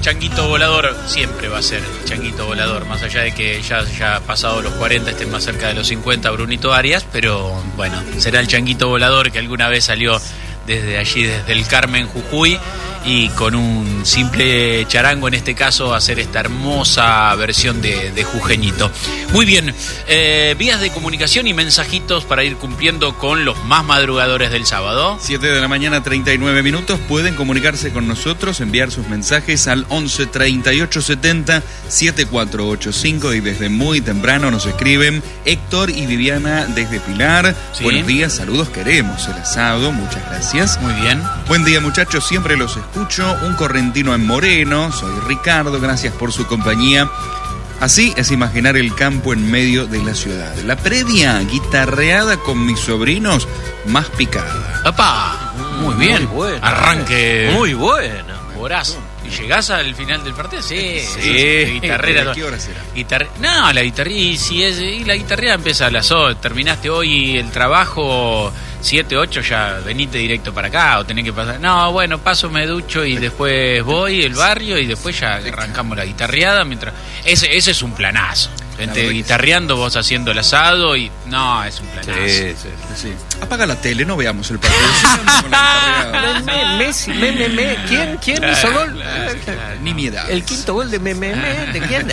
changuito volador siempre va a ser el changuito volador, más allá de que ya pasado los 40, estén más cerca de los 50 Brunito Arias, pero bueno, será el changuito volador que alguna vez salió desde allí, desde el Carmen, Jujuy, y con un simple charango, en este caso, hacer esta hermosa versión de Jujeñito. Muy bien, vías de comunicación y mensajitos para ir cumpliendo con los más madrugadores del sábado. 7 de la mañana, 39 minutos. Pueden comunicarse con nosotros, enviar sus mensajes al 11 38 70 7485, y desde muy temprano nos escriben Héctor y Viviana desde Pilar. Sí. Buenos días, saludos, queremos el asado, muchas gracias. Muy bien. Buen día, muchachos, siempre los escucho. Un correntino en Moreno, soy Ricardo, gracias por su compañía. Así es imaginar el campo en medio de la ciudad. La previa, guitarreada con mis sobrinos, más picada. ¡Papá! Muy bien. Muy buena. Arranque. Muy buena. Voraz. ¿Y llegás al final del partido? Sí. Guitarrera. ¿Qué hora será? No, la guitarra. Y la guitarrera empieza a las 8. Terminaste hoy el trabajo 7, 8, ya venite directo para acá o tenés que pasar. No, bueno, paso, me ducho y después voy al barrio y después ya arrancamos la guitarreada. Mientras ese es un planazo. Gente guitarreando, vos haciendo el asado y... No, es un planazo. Sí. Apaga la tele, no veamos el partido. Sigamos con la guitarreada. Messi, ¿Quién hizo gol? Claro. Ni mi edad. El quinto gol de ¿de quién?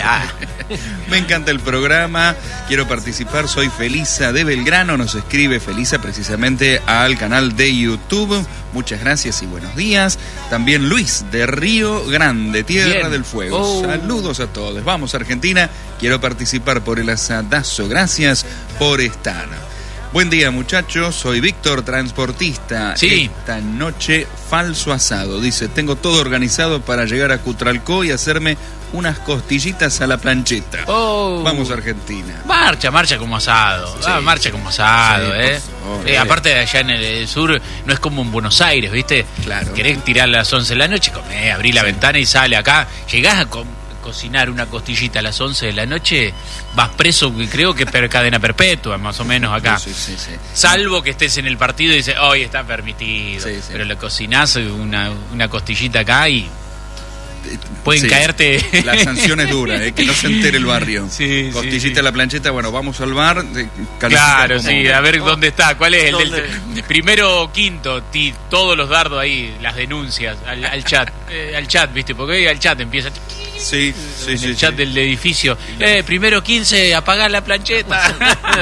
Me encanta el programa, quiero participar, soy Felisa de Belgrano, nos escribe Felisa precisamente al canal de YouTube. Muchas gracias y buenos días. También Luis de Río Grande, Tierra del Fuego. Saludos a todos. Vamos, Argentina, quiero participar por el asadazo. Gracias por estar. Buen día, muchachos, soy Víctor, transportista. Sí. Esta noche falso asado, dice, tengo todo organizado para llegar a Cutralcó y hacerme unas costillitas a la plancheta. Vamos, Argentina. Marcha como asado. Sí. Marcha como asado, Sí, aparte de allá en el sur, no es como en Buenos Aires, ¿viste? Claro. Querés tirar a las 11 de la noche, comés, abrí la ventana y sale acá. Llegás a cocinar una costillita a las 11 de la noche, vas preso, creo que cadena perpetua, más o menos acá. Sí. Salvo que estés en el partido y dices, hoy está permitido. Sí. Pero le cocinás una costillita acá y pueden caerte. La sanción es dura, que no se entere el barrio. Sí, Costillita a la plancheta, bueno, vamos al bar. Claro, como... sí, a ver dónde está, cuál es el del primero o quinto, todos los dardos ahí, las denuncias al chat, ¿viste? Porque hoy al chat empieza. Sí. El chat del edificio. Primero 15, apagar la plancheta.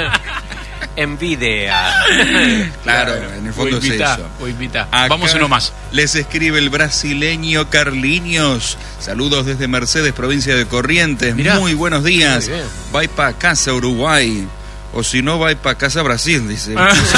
Envidia. Claro, en el fondo es eso. Vamos uno más. Les escribe el brasileño Carliños. Saludos desde Mercedes, provincia de Corrientes. Mirá. Muy buenos días. Va para casa Uruguay. O si no, va para casa Brasil, dice.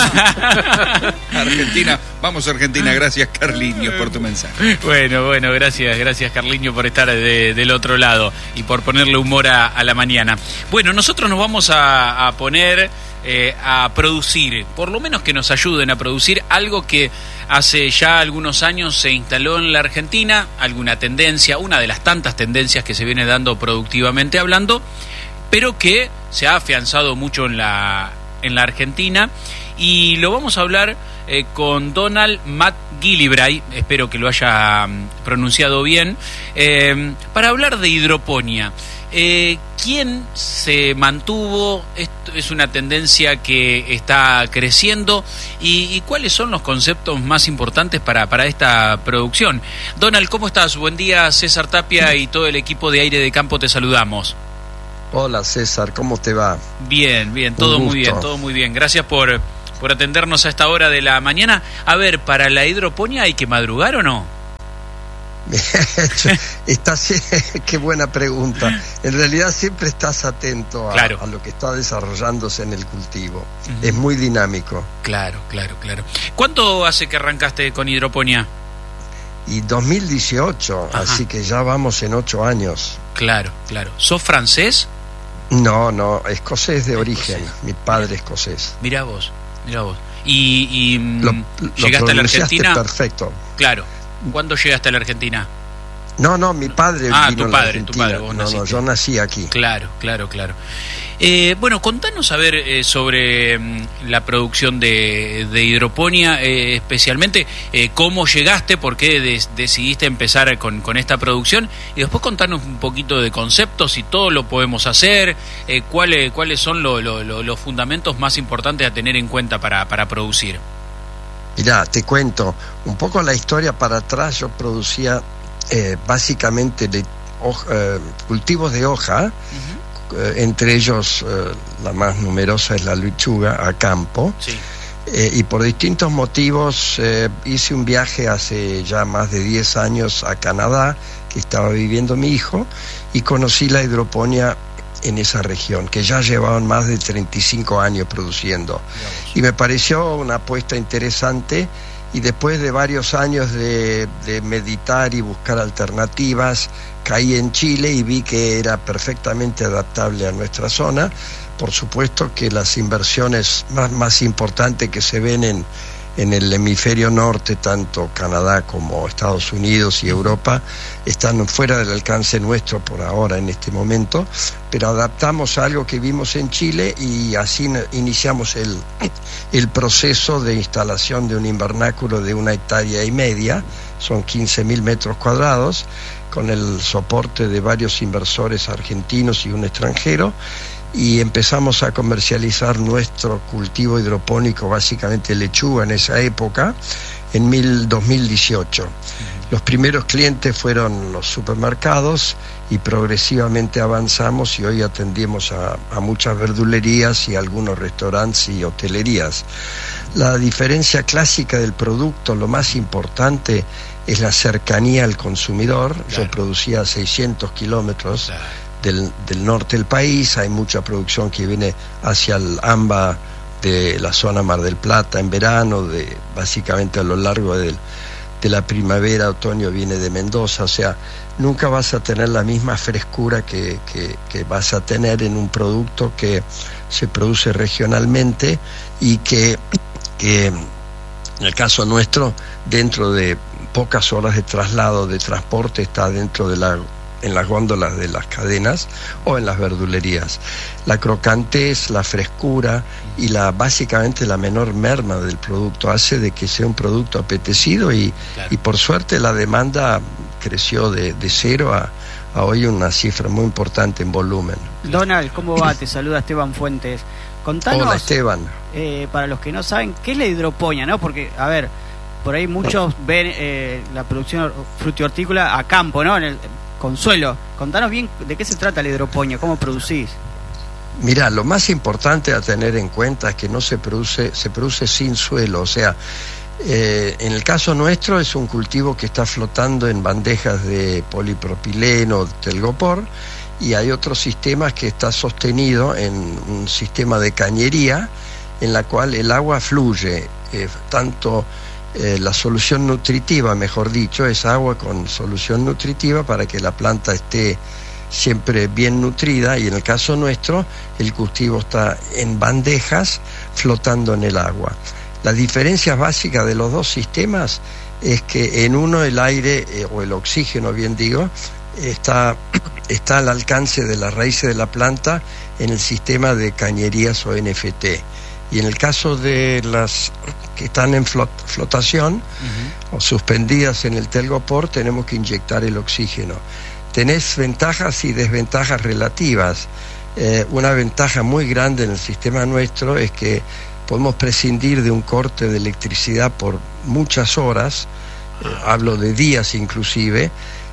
Argentina. Vamos, Argentina. Gracias, Carliños, por tu mensaje. Bueno, gracias Carliño por estar del otro lado y por ponerle humor a la mañana. Bueno, nosotros nos vamos a poner a producir, por lo menos que nos ayuden a producir algo que hace ya algunos años se instaló en la Argentina, alguna tendencia, una de las tantas tendencias que se viene dando productivamente hablando, pero que se ha afianzado mucho en la Argentina, y lo vamos a hablar con Donald McGillivray, espero que lo haya pronunciado bien, para hablar de hidroponía. ¿Quién se mantuvo? Esto es una tendencia que está creciendo, y cuáles son los conceptos más importantes para esta producción. Donald, ¿cómo estás? Buen día, César Tapia y todo el equipo de Aire de Campo, te saludamos. Hola César, ¿cómo te va? Bien, todo muy bien. Gracias por atendernos a esta hora de la mañana. A ver, ¿para la hidroponía hay que madrugar o no? Qué buena pregunta. En realidad siempre estás atento a lo que está desarrollándose en el cultivo. Es muy dinámico. Claro. ¿Cuánto hace que arrancaste con hidroponía? Y 2018, así que ya vamos en 8 años. Claro. ¿Sos francés? No, escocés de origen. Mi padre escocés. Mirá vos. ¿Y llegaste a la Argentina? Perfecto. Claro. ¿Cuándo llegaste a la Argentina? No, mi padre vino tu padre, vos no, yo nací aquí. Claro. Bueno, contanos a ver sobre la producción de hidroponía, especialmente cómo llegaste, por qué decidiste empezar con esta producción, y después contanos un poquito de conceptos, si todo lo podemos hacer, cuáles son los fundamentos más importantes a tener en cuenta para producir. Mirá, te cuento un poco la historia para atrás. Yo producía básicamente cultivos de hoja, entre ellos la más numerosa es la lechuga a campo, sí. Y por distintos motivos hice un viaje hace ya más de 10 años a Canadá, que estaba viviendo mi hijo, y conocí la hidroponía en esa región, que ya llevaban más de 35 años produciendo, y me pareció una apuesta interesante. Y después de varios años de meditar y buscar alternativas, caí en Chile y vi que era perfectamente adaptable a nuestra zona. Por supuesto que las inversiones más importantes que se ven en el hemisferio norte, tanto Canadá como Estados Unidos y Europa, están fuera del alcance nuestro por ahora, en este momento, pero adaptamos algo que vimos en Chile y así iniciamos el proceso de instalación de un invernáculo de 1,5 hectáreas, son 15.000 metros cuadrados, con el soporte de varios inversores argentinos y un extranjero, y empezamos a comercializar nuestro cultivo hidropónico, básicamente lechuga en esa época, en 2018. Los primeros clientes fueron los supermercados y progresivamente avanzamos y hoy atendemos a muchas verdulerías y algunos restaurantes y hotelerías. La diferencia clásica del producto, lo más importante, es la cercanía al consumidor. Claro. Yo producía 600 kilómetros. Claro. Del norte del país, hay mucha producción que viene hacia el AMBA de la zona Mar del Plata en verano, básicamente a lo largo de la primavera, otoño viene de Mendoza, o sea, nunca vas a tener la misma frescura que vas a tener en un producto que se produce regionalmente y que en el caso nuestro, dentro de pocas horas de traslado, de transporte, está dentro en las góndolas de las cadenas o en las verdulerías. La crocantez, la frescura y básicamente la menor merma del producto hace de que sea un producto apetecido y por suerte la demanda creció de 0 a hoy una cifra muy importante en volumen. Donald, ¿cómo va? Te saluda Esteban Fuentes. Contanos, hola Esteban. Para los que no saben, ¿qué es la hidroponía, no? Porque, a ver, por ahí muchos ven la producción frutihortícola a campo, ¿no? Con suelo. Contanos bien de qué se trata la hidroponía, cómo producís. Mirá, lo más importante a tener en cuenta es que no se produce sin suelo, o sea, en el caso nuestro es un cultivo que está flotando en bandejas de polipropileno, telgopor, y hay otros sistemas que está sostenido en un sistema de cañería en la cual el agua fluye, tanto la solución nutritiva, mejor dicho, es agua con solución nutritiva para que la planta esté siempre bien nutrida, y en el caso nuestro el cultivo está en bandejas flotando en el agua. La diferencia básica de los dos sistemas es que en uno el aire o el oxígeno, bien digo, está al alcance de las raíces de la planta en el sistema de cañerías o NFT. Y en el caso de las que están en flotación o suspendidas en el telgopor, tenemos que inyectar el oxígeno. Tenés ventajas y desventajas relativas. Una ventaja muy grande en el sistema nuestro es que podemos prescindir de un corte de electricidad por muchas horas, hablo de días inclusive.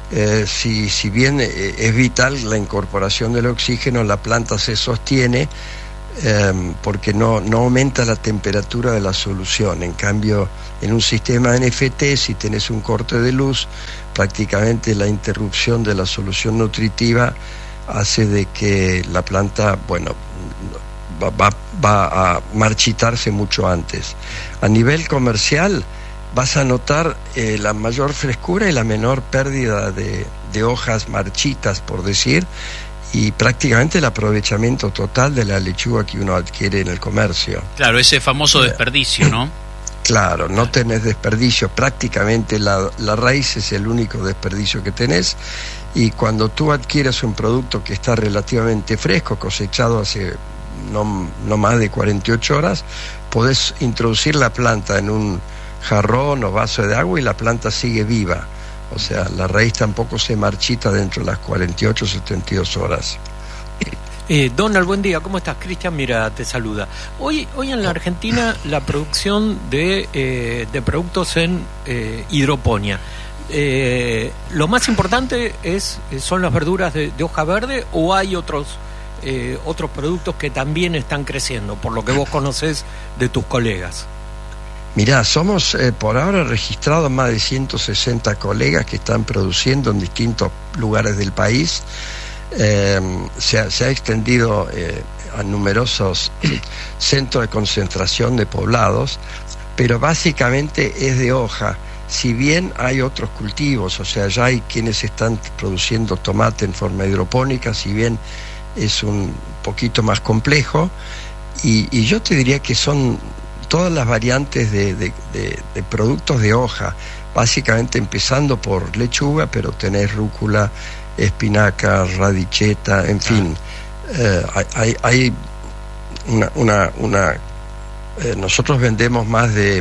Si bien es vital la incorporación del oxígeno, la planta se sostiene porque no aumenta la temperatura de la solución. En cambio, en un sistema NFT, si tenés un corte de luz, prácticamente la interrupción de la solución nutritiva hace de que la planta, va a marchitarse mucho antes. A nivel comercial vas a notar la mayor frescura y la menor pérdida de hojas marchitas, por decir, y prácticamente el aprovechamiento total de la lechuga que uno adquiere en el comercio. Claro, ese famoso desperdicio, ¿no? Claro, no tenés desperdicio, prácticamente la raíz es el único desperdicio que tenés, y cuando tú adquieres un producto que está relativamente fresco, cosechado hace no más de 48 horas, podés introducir la planta en un jarrón o vaso de agua y la planta sigue viva. O sea, la raíz tampoco se marchita dentro de las 48 o 72 horas. Donald, buen día, ¿cómo estás? Cristian, mira, te saluda. Hoy en la Argentina la producción de productos en hidroponía, lo más importante son las verduras de hoja verde, o hay otros productos que también están creciendo, por lo que vos conocés de tus colegas. Mirá, somos por ahora registrados más de 160 colegas que están produciendo en distintos lugares del país. Se ha extendido a numerosos centros de concentración de poblados, pero básicamente es de hoja. Si bien hay otros cultivos, o sea, ya hay quienes están produciendo tomate en forma hidropónica, si bien es un poquito más complejo, y yo te diría que son todas las variantes de productos de hoja, básicamente empezando por lechuga, pero tenés rúcula, espinaca, radicheta, en fin. Hay nosotros vendemos más de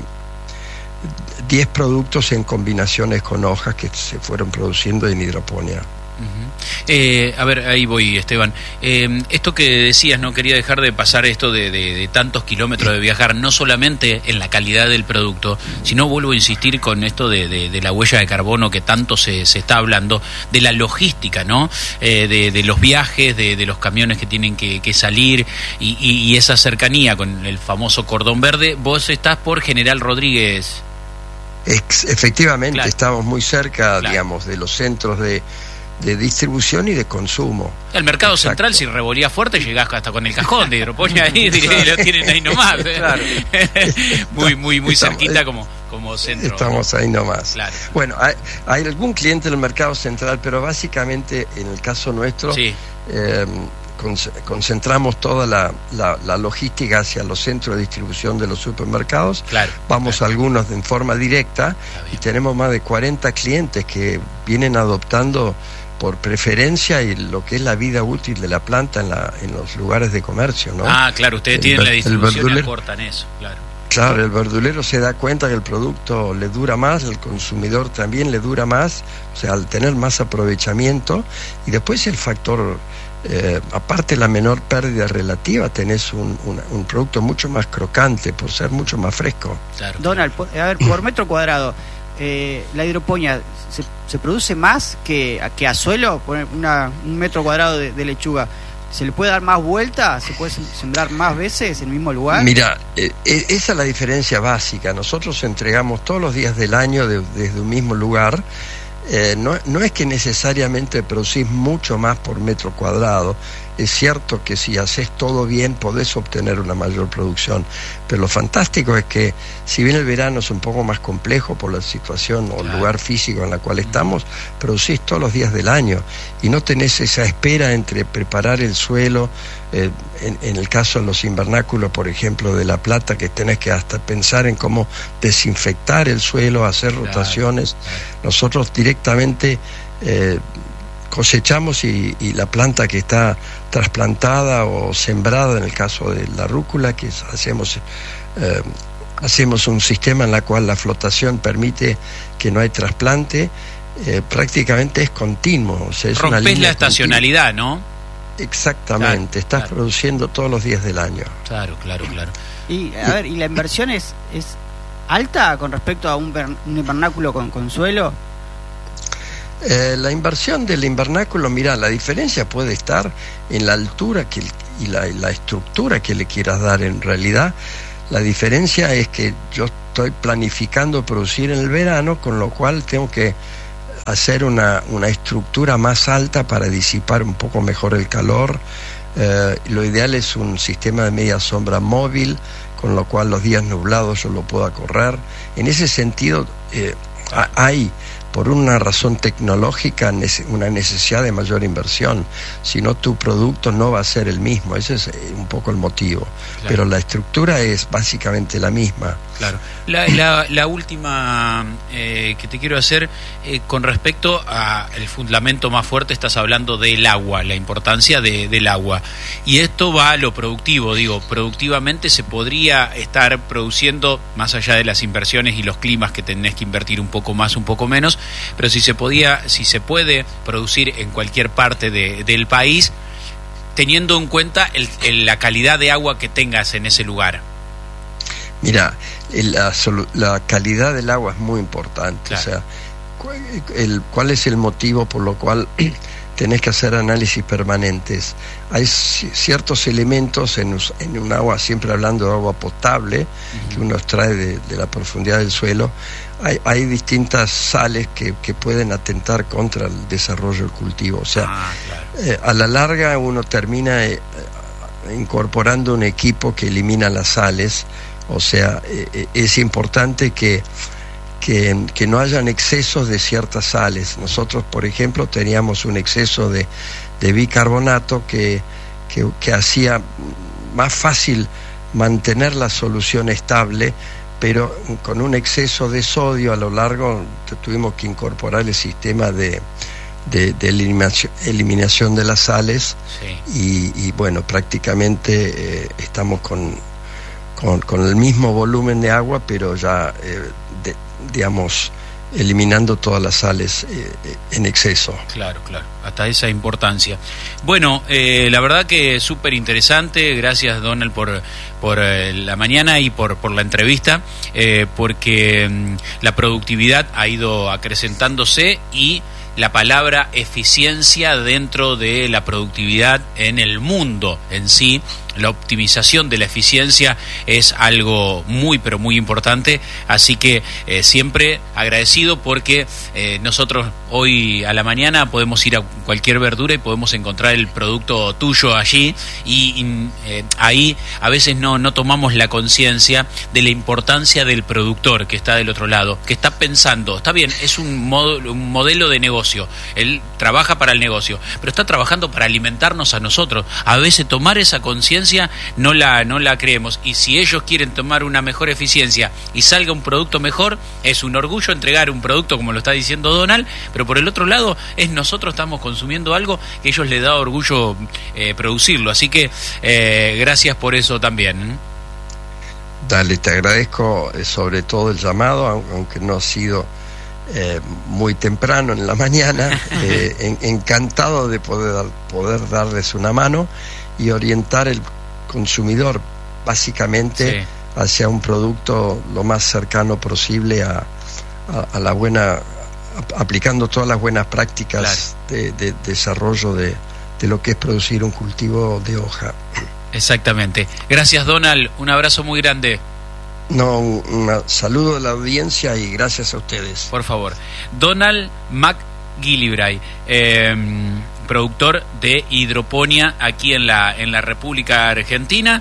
10 productos en combinaciones con hojas que se fueron produciendo en hidroponía. A ver, ahí voy, Esteban. Esto que decías, no quería dejar de pasar esto de tantos kilómetros de viajar, no solamente en la calidad del producto, sino vuelvo a insistir con esto de la huella de carbono que tanto se está hablando, de la logística, ¿no? De los viajes, de los camiones que tienen que salir, y esa cercanía con el famoso cordón verde. Vos estás por General Rodríguez. Efectivamente, claro. Estamos muy cerca, claro, digamos, de los centros de distribución y de consumo. El mercado Exacto. Central, si revolía fuerte, llegás hasta con el cajón de hidroponía ahí, y lo tienen ahí nomás. Claro. muy cerquita como centro. Estamos ahí nomás. Claro. Bueno, hay algún cliente en el mercado central, pero básicamente en el caso nuestro, sí, concentramos toda la logística hacia los centros de distribución de los supermercados. Claro, vamos a algunos en forma directa, y tenemos más de 40 clientes que vienen adoptando por preferencia y lo que es la vida útil de la planta en los lugares de comercio, ¿no? Ah, claro, ustedes tienen la distribución y acortan eso, claro. Claro, el verdulero se da cuenta que el producto le dura más, el consumidor también le dura más, o sea, al tener más aprovechamiento, y después el factor, aparte la menor pérdida relativa, tenés un producto mucho más crocante por ser mucho más fresco. Claro. Donald, a ver, por metro cuadrado, la hidroponía se produce más que a suelo. Poner un metro cuadrado de lechuga, ¿se le puede dar más vuelta? ¿Se puede sembrar más veces en el mismo lugar? Mira, esa es la diferencia básica. Nosotros entregamos todos los días del año desde un mismo lugar. No es que necesariamente producís mucho más por metro cuadrado. Es cierto que si haces todo bien podés obtener una mayor producción, pero lo fantástico es que, si bien el verano es un poco más complejo por la situación o el lugar físico en la cual estamos, producís todos los días del año y no tenés esa espera entre preparar el suelo. En el caso de los invernáculos, por ejemplo, de La Plata, que tenés que hasta pensar en cómo desinfectar el suelo, hacer rotaciones. Nosotros directamente cosechamos y la planta que está trasplantada o sembrada, en el caso de la rúcula, que hacemos un sistema en el cual la flotación permite que no hay trasplante, prácticamente es continuo. O sea, es una línea la estacionalidad, continua, ¿no? Exactamente, estás produciendo todos los días del año. Claro. Y a ver, ¿y la inversión es alta con respecto a un invernáculo con suelo? La inversión del invernáculo, mira, la diferencia puede estar en la altura y la estructura que le quieras dar. En realidad, la diferencia es que yo estoy planificando producir en el verano, con lo cual tengo que hacer una estructura más alta para disipar un poco mejor el calor. Lo ideal es un sistema de media sombra móvil, con lo cual los días nublados yo lo pueda correr. En ese sentido, hay, por una razón tecnológica, una necesidad de mayor inversión. Si no, tu producto no va a ser el mismo. Ese es un poco el motivo. Claro. Pero la estructura es básicamente la misma. Claro. La última que te quiero hacer con respecto al fundamento más fuerte, estás hablando del agua, la importancia del agua. Y esto va a lo productivo, digo, productivamente se podría estar produciendo, más allá de las inversiones y los climas que tenés que invertir un poco más, un poco menos, pero si se puede producir en cualquier parte del país, teniendo en cuenta la calidad de agua que tengas en ese lugar. Mira, la calidad del agua es muy importante. Claro. O sea, ¿cuál es el motivo por lo cual tenés que hacer análisis permanentes? Hay ciertos elementos en un agua, siempre hablando de agua potable, que uno extrae de la profundidad del suelo. Hay distintas sales que pueden atentar contra el desarrollo del cultivo. O sea, claro. A la larga uno termina incorporando un equipo que elimina las sales. O sea, es importante que no hayan excesos de ciertas sales. Nosotros, por ejemplo, teníamos un exceso de bicarbonato que hacía más fácil mantener la solución estable, pero con un exceso de sodio a lo largo tuvimos que incorporar el sistema de eliminación de las sales. Sí. Y bueno, prácticamente estamos con el mismo volumen de agua, pero ya, digamos, eliminando todas las sales en exceso. Claro, hasta esa importancia. Bueno, la verdad que es súper interesante. Gracias, Donald, por la mañana y por la entrevista, porque la productividad ha ido acrecentándose y la palabra eficiencia dentro de la productividad en el mundo en sí, la optimización de la eficiencia es algo muy pero muy importante, así que siempre agradecido porque nosotros hoy a la mañana podemos ir a cualquier verdura y podemos encontrar el producto tuyo allí y ahí a veces no tomamos la conciencia de la importancia del productor que está del otro lado, que está pensando, está bien, es un modelo de negocio, él trabaja para el negocio, pero está trabajando para alimentarnos a nosotros. A veces tomar esa conciencia no la creemos, y si ellos quieren tomar una mejor eficiencia y salga un producto mejor, es un orgullo entregar un producto como lo está diciendo Donald, pero por el otro lado nosotros estamos consumiendo algo que a ellos les da orgullo producirlo, así que gracias por eso también. Dale, te agradezco sobre todo el llamado, aunque no ha sido muy temprano en la mañana. Encantado de poder darles una mano y orientar el consumidor básicamente sí, hacia un producto lo más cercano posible a la buena, aplicando todas las buenas prácticas, claro, de desarrollo de lo que es producir un cultivo de hoja. Exactamente. Gracias, Donald, un abrazo muy grande. No, un saludo a la audiencia y gracias a ustedes. Por favor. Donald McGillivray, productor de hidroponía aquí en la República Argentina.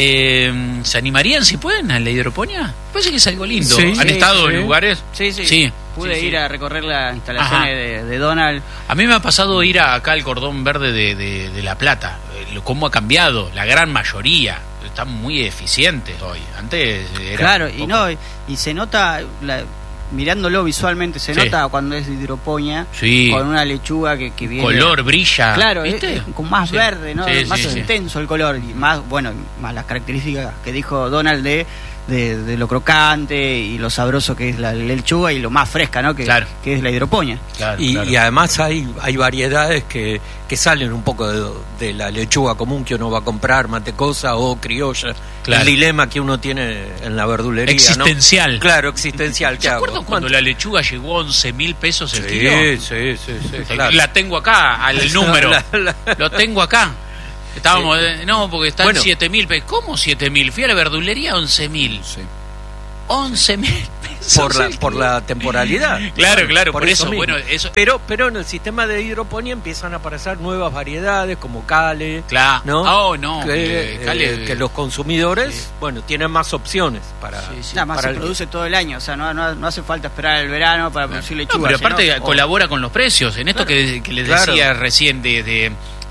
¿Se animarían, si pueden, a la hidroponía? Parece que es algo lindo. Sí, ¿Han estado en lugares? Sí. Pude ir a recorrer las instalaciones de Donald. A mí me ha pasado ir acá al Cordón Verde de La Plata. Cómo ha cambiado, la gran mayoría. Están muy eficientes hoy. Antes era claro, y se nota, mirándolo visualmente, se nota cuando es hidroponía, con una lechuga que viene. Color, brilla. Claro, ¿viste? Con más verde, ¿no? Más intenso el color, y más las características que dijo Donald de lo crocante y lo sabroso que es la lechuga y lo más fresca, ¿no? Que es la hidroponía. Claro, y además hay variedades que salen un poco de la lechuga común que uno va a comprar, matecosa o criolla. Claro. El dilema que uno tiene en la verdulería, existencial, ¿no? Claro, existencial. ¿Se acuerdan cuando la lechuga llegó a 11.000 pesos el kilo? Sí, claro. La tengo acá, al número. Lo tengo acá. Estábamos, porque están 7.000 pesos. ¿Cómo 7.000? Fui a la verdulería, 11.000. Sí. 11.000 pesos. Por la temporalidad. Claro, por eso. Bueno, eso. Pero en el sistema de hidroponía empiezan a aparecer nuevas variedades como cale. Claro. ¿No? Que los consumidores, tienen más opciones para. Además se produce todo el año, o sea, no hace falta esperar el verano para producir lechuga. Pero aparte colabora con los precios. En esto que les decía recién de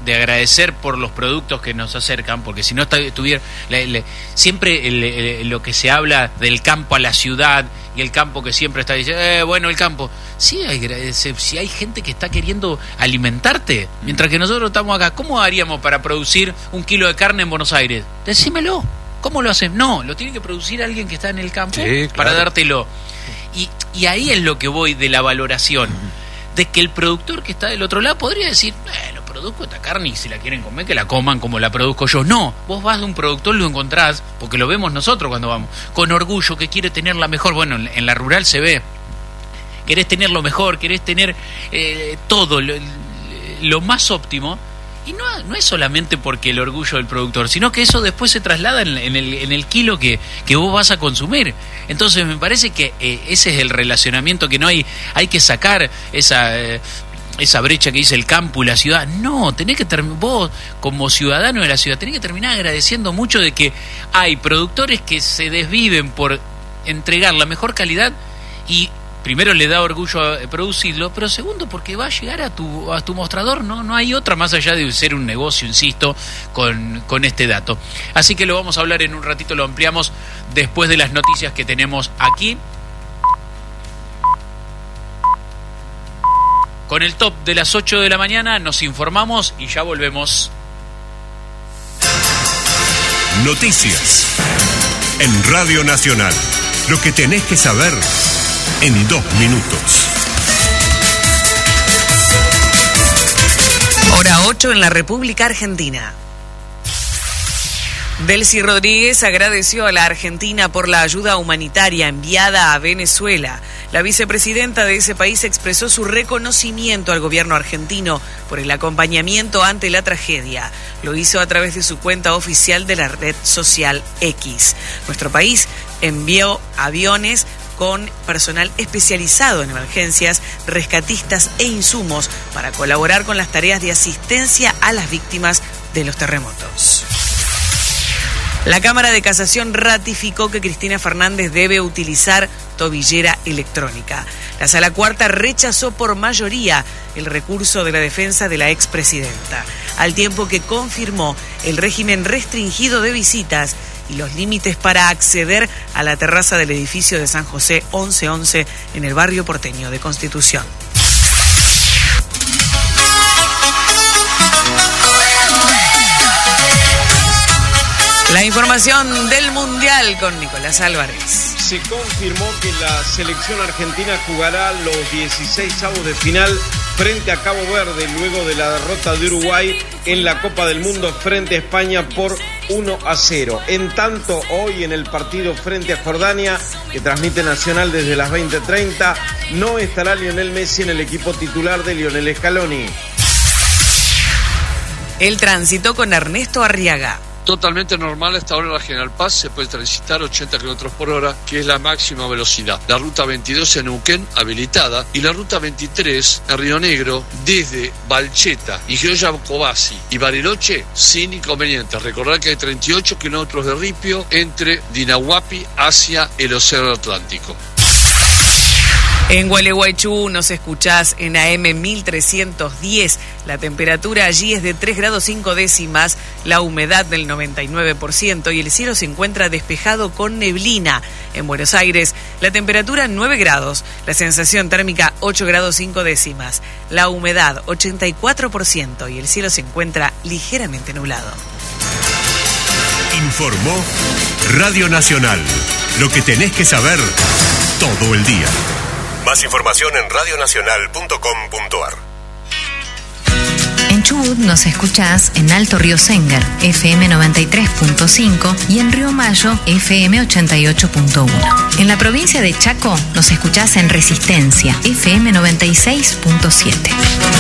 de agradecer por los productos que nos acercan, porque si no estuviera siempre lo que se habla del campo a la ciudad, y el campo que siempre está diciendo, bueno, el campo, si hay gente que está queriendo alimentarte, mientras que nosotros estamos acá, ¿cómo haríamos para producir 1 kilo de carne en Buenos Aires? Decímelo, ¿cómo lo hacen? No, lo tiene que producir alguien que está en el campo, sí, claro, para dártelo. Y ahí es lo que voy de la valoración, de que el productor que está del otro lado podría decir, produzco esta carne y si la quieren comer, que la coman como la produzco yo. No, vos vas de un productor, lo encontrás, porque lo vemos nosotros cuando vamos, con orgullo, que quiere tener la mejor. Bueno, en la rural se ve, querés tener lo mejor, querés tener todo, lo más óptimo. Y no es solamente porque el orgullo del productor, sino que eso después se traslada en el kilo que vos vas a consumir. Entonces me parece que ese es el relacionamiento que no hay que sacar esa brecha que dice el campo y la ciudad. No, tenés que vos como ciudadano de la ciudad tenés que terminar agradeciendo mucho de que hay productores que se desviven por entregar la mejor calidad, y primero le da orgullo producirlo, pero segundo porque va a llegar a tu mostrador. No hay otra más allá de ser un negocio, insisto, con este dato. Así que lo vamos a hablar en un ratito, lo ampliamos después de las noticias que tenemos aquí. Con el top de las 8 de la mañana nos informamos y ya volvemos. Noticias en Radio Nacional. Lo que tenés que saber en 2 minutos. Hora 8 en la República Argentina. Delcy Rodríguez agradeció a la Argentina por la ayuda humanitaria enviada a Venezuela. La vicepresidenta de ese país expresó su reconocimiento al gobierno argentino por el acompañamiento ante la tragedia. Lo hizo a través de su cuenta oficial de la red social X. Nuestro país envió aviones con personal especializado en emergencias, rescatistas e insumos para colaborar con las tareas de asistencia a las víctimas de los terremotos. La Cámara de Casación ratificó que Cristina Fernández debe utilizar tobillera electrónica. La Sala Cuarta rechazó por mayoría el recurso de la defensa de la expresidenta, al tiempo que confirmó el régimen restringido de visitas y los límites para acceder a la terraza del edificio de San José 1111 en el barrio porteño de Constitución. La información del Mundial con Nicolás Álvarez. Se confirmó que la selección argentina jugará los 16avos de final frente a Cabo Verde luego de la derrota de Uruguay en la Copa del Mundo frente a España por 1-0. En tanto, hoy en el partido frente a Jordania, que transmite Nacional desde las 20:30, no estará Lionel Messi en el equipo titular de Lionel Scaloni. El tránsito con Ernesto Arriaga. Totalmente normal a esta hora en la General Paz, se puede transitar 80 km por hora, que es la máxima velocidad. La ruta 22 en Neuquén, habilitada, y la ruta 23 en Río Negro, desde Balcheta, Gioia Cobasi y Bariloche, sin inconvenientes. Recordad que hay 38 kilómetros de ripio entre Dinahuapi hacia el Océano Atlántico. En Gualeguaychú nos escuchás en AM 1310. La temperatura allí es de 3 grados 5 décimas, la humedad del 99% y el cielo se encuentra despejado con neblina. En Buenos Aires, la temperatura 9 grados, la sensación térmica 8 grados 5 décimas, la humedad 84% y el cielo se encuentra ligeramente nublado. Informó Radio Nacional. Lo que tenés que saber todo el día. Más información en radionacional.com.ar. En Chubut nos escuchás en Alto Río Sénger, FM 93.5 y en Río Mayo, FM 88.1. En la provincia de Chaco nos escuchás en Resistencia, FM 96.7.